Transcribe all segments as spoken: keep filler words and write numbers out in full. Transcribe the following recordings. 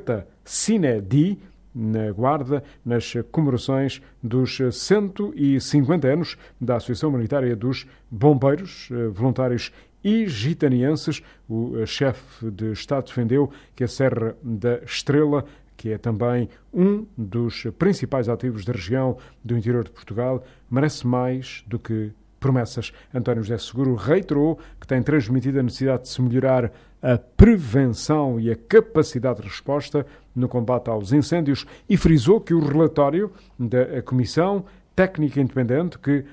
Beta Sine Die, na Guarda, nas comemorações dos cento e cinquenta anos da Associação Humanitária dos Bombeiros Voluntários Egitanienses. O chefe de Estado defendeu que a Serra da Estrela, que é também um dos principais ativos da região do interior de Portugal, merece mais do que promessas. António José Seguro reiterou que tem transmitido a necessidade de se melhorar a prevenção e a capacidade de resposta no combate aos incêndios e frisou que o relatório da Comissão Técnica Independente, que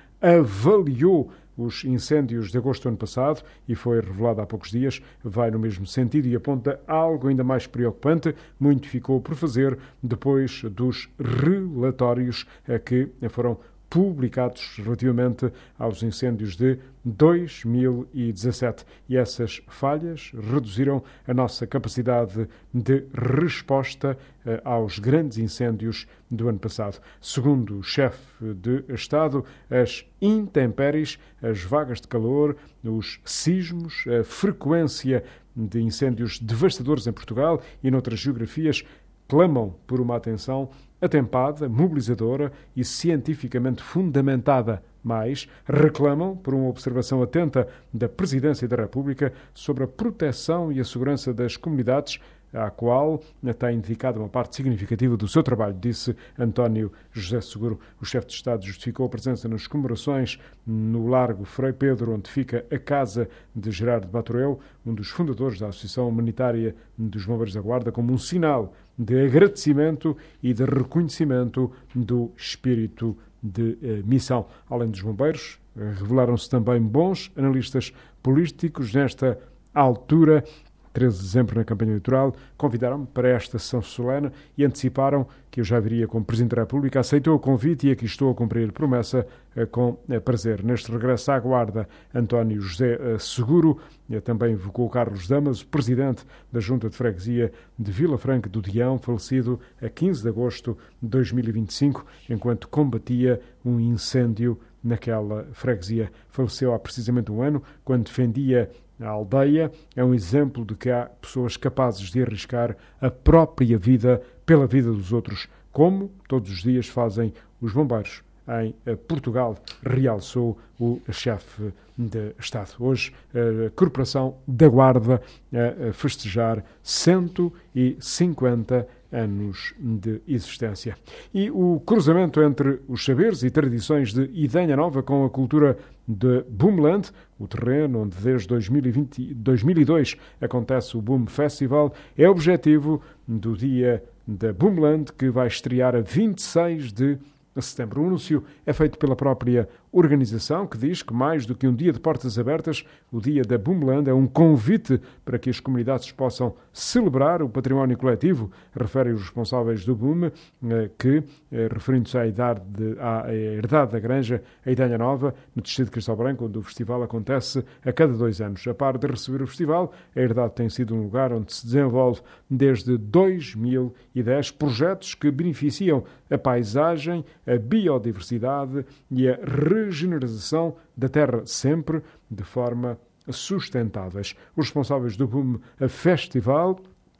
avaliou os incêndios de agosto do ano passado e foi revelado há poucos dias, vai no mesmo sentido e aponta algo ainda mais preocupante. Muito ficou por fazer depois dos relatórios que foram publicados relativamente aos incêndios de dois mil e dezassete. E essas falhas reduziram a nossa capacidade de resposta eh, aos grandes incêndios do ano passado. Segundo o chefe de Estado, as intempéries, as vagas de calor, os sismos, a frequência de incêndios devastadores em Portugal e noutras geografias clamam por uma atenção atempada, mobilizadora e cientificamente fundamentada, mas reclamam por uma observação atenta da Presidência da República sobre a proteção e a segurança das comunidades, à qual tem dedicado uma parte significativa do seu trabalho, disse António José Seguro. O chefe de Estado justificou a presença nas comemorações no Largo Frei Pedro, onde fica a casa de Gerardo Batorel, um dos fundadores da Associação Humanitária dos Bombeiros da Guarda, como um sinal de agradecimento e de reconhecimento do espírito de eh, missão. Além dos bombeiros, eh, revelaram-se também bons analistas políticos nesta altura. treze de dezembro, na campanha eleitoral, convidaram-me para esta sessão solene e anteciparam que eu já viria como Presidente da República. Aceitou o convite e aqui estou a cumprir promessa eh, com eh, prazer. Neste regresso à Guarda, António José eh, Seguro eh, também invocou Carlos Damas, Presidente da Junta de Freguesia de Vila Franca do Dião, falecido a quinze de agosto de dois mil e vinte e cinco, enquanto combatia um incêndio naquela freguesia. Faleceu há precisamente um ano, quando defendia a aldeia. É um exemplo de que há pessoas capazes de arriscar a própria vida pela vida dos outros, como todos os dias fazem os bombeiros em Portugal, realçou o chefe de Estado. Hoje, a Corporação da Guarda a festejar cento e cinquenta anos de existência. E o cruzamento entre os saberes e tradições de Idenha Nova com a cultura de Boomland, o terreno onde desde dois mil e vinte, dois mil e dois acontece o Boom Festival, é objetivo do dia da Boomland, que vai estrear a vinte e seis de setembro. O anúncio é feito pela própria organização, que diz que mais do que um dia de portas abertas, o dia da Boomland é um convite para que as comunidades possam celebrar o património coletivo, referem os responsáveis do Boom, que, referindo-se à, idade de, à herdade da Granja, a Idenha Nova, no distrito de Castelo Branco, onde o festival acontece a cada dois anos. A par de receber o festival, a herdade tem sido um lugar onde se desenvolve desde dois mil e dez projetos que beneficiam a paisagem, a biodiversidade e a regeneração da terra, sempre de forma sustentáveis. Os responsáveis do Boom Festival,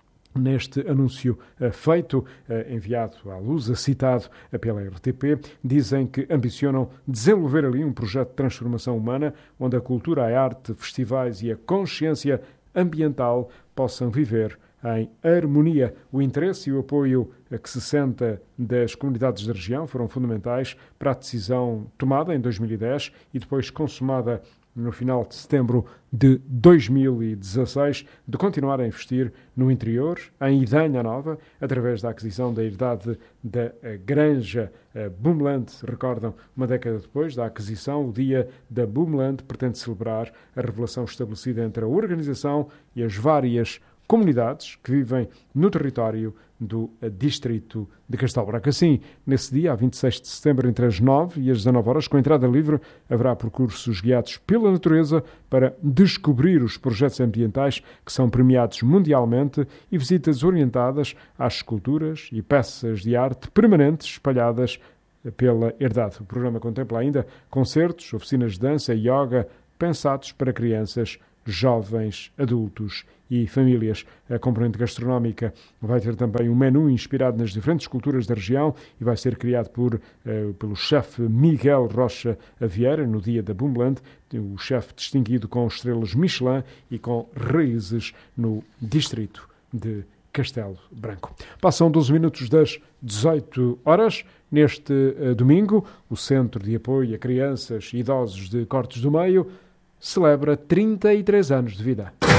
neste anúncio feito, enviado à Lusa, citado pela R T P, dizem que ambicionam desenvolver ali um projeto de transformação humana onde a cultura, a arte, festivais e a consciência ambiental possam viver em harmonia. O interesse e o apoio que se senta das comunidades da região foram fundamentais para a decisão tomada em dois mil e dez e depois consumada no final de setembro de dois mil e dezasseis, de continuar a investir no interior, em Idenha Nova, através da aquisição da herdade da Granja Boomland. Recordam, uma década depois da aquisição, o dia da Boomland pretende celebrar a revelação estabelecida entre a organização e as várias comunidades que vivem no território do distrito de Castelo Branco. Assim, nesse dia, a vinte e seis de setembro, entre as nove e as dezanove horas, com entrada livre, haverá percursos guiados pela natureza para descobrir os projetos ambientais que são premiados mundialmente e visitas orientadas às esculturas e peças de arte permanentes espalhadas pela herdade. O programa contempla ainda concertos, oficinas de dança e yoga pensados para crianças jovens, adultos e famílias. A componente gastronómica vai ter também um menu inspirado nas diferentes culturas da região e vai ser criado por, eh, pelo chefe Miguel Rocha Vieira, no dia da Bumbeland, o chefe distinguido com estrelas Michelin e com raízes no distrito de Castelo Branco. Passam doze minutos das dezoito horas. Neste uh, domingo, o Centro de Apoio a Crianças e Idosos de Cortes do Meio celebra trinta e três anos de vida.